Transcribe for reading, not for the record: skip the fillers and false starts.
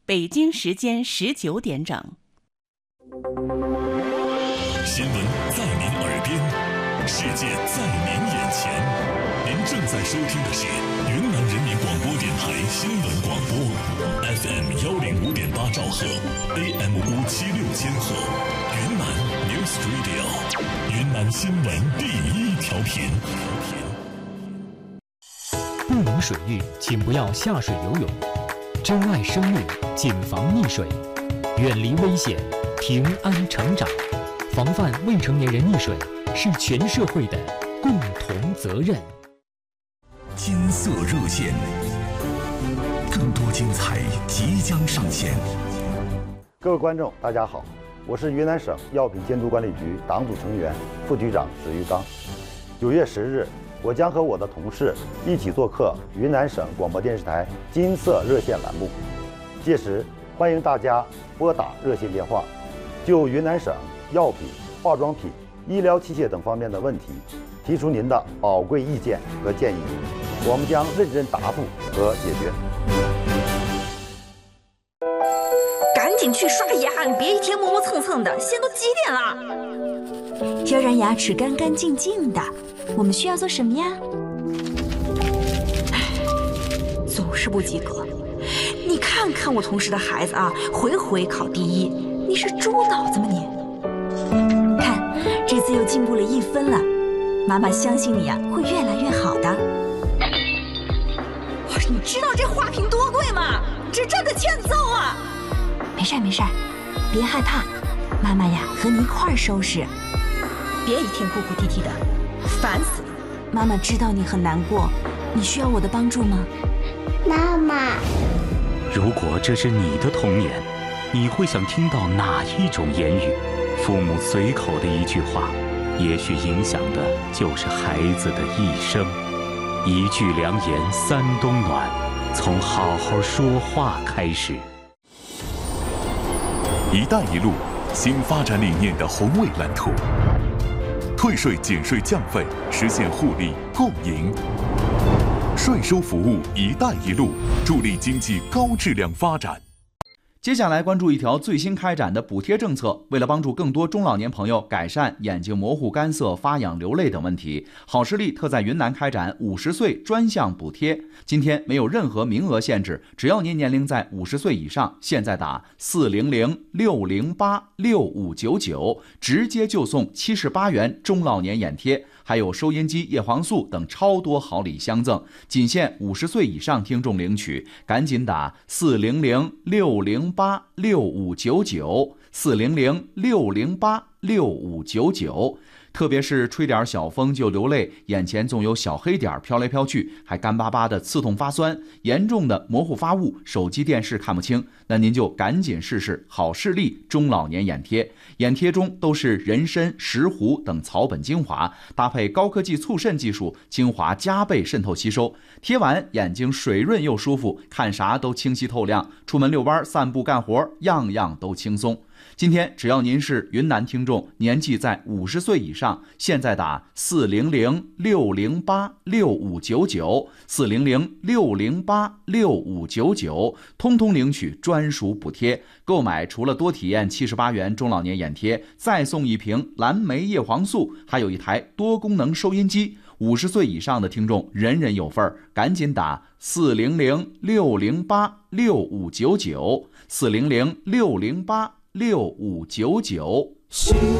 北京时间19点整。 新闻在您耳边，世界在您眼前。您正在收听的是云南人民广播电台新闻广播 ，FM 105.8兆赫 ，AM 576千赫，云南 News Radio， 云南新闻第一调频。 不能水域，请不要下水游泳。珍爱生命，谨防溺水，远离危险，平安成长。防范未成年人溺水是全社会的共同责任。 金色热线，更多精彩即将上线。 各位观众，大家好，我是云南省药品监督管理局党组成员、副局长史玉刚。9月10日，我将和我的同事一起做客云南省广播电视台金色热线栏目。届时，欢迎大家拨打热线电话，就云南省药品、化妆品、医疗器械等方面的问题，提出您的宝贵意见和建议，我们将认真答复和解决。 赶紧去刷牙，你别一天磨磨蹭蹭的，现在都几点了？ 要让牙齿干干净净的，我们需要做什么呀？ 总是不及格。你看看我同事的孩子啊，回回考第一，你是猪脑子吗你？ 看，这次又进步了1分了，妈妈相信你啊，会越来越好的。 你知道这花瓶多贵吗？这真的欠揍啊！ 没事没事，别害怕，妈妈呀和你一块儿收拾。 别一天哭哭啼啼的，烦死了。 妈妈知道你很难过，你需要我的帮助吗？ 妈妈， 如果这是你的童年，你会想听到哪一种言语？父母随口的一句话，也许影响的就是孩子的一生。一句良言三冬暖，从好好说话开始。 一带一路新发展理念的宏伟蓝图，退税减税降费，实现互利共赢。税收服务一带一路，助力经济高质量发展。 接下来关注一条最新开展的补贴政策。为了帮助更多中老年朋友改善眼睛模糊、干涩、发痒、流泪等问题，好视力特在云南开展50岁专项补贴。今天没有任何名额限制，只要您年龄在50岁以上，现在打400-608-6599，直接就送78元中老年眼贴，还有收音机、叶黄素等超多好礼相赠，仅限50岁以上听众领取。赶紧打400-608-6599，400-608-6599。特别是吹点小风就流泪，眼前总有小黑点飘来飘去，还干巴巴的刺痛发酸，严重的模糊发物，手机电视看不清，那您就赶紧试试好视力中老年眼贴。眼贴中都是人参、石斛等草本精华，搭配高科技促渗技术，精华加倍渗透吸收，贴完眼睛水润又舒服，看啥都清晰透亮，出门遛弯、散步、干活，样样都轻松。今天只要您是云南听众，年纪在50岁以上，现在打400-608-6599， 400-608-6599，通通领取专属补贴。购买除了多体验78元中老年眼贴，再送1瓶蓝莓叶黄素，还有1台多功能收音机。50岁以上的听众人人有份，赶紧打400-608-6599，400-608-6599。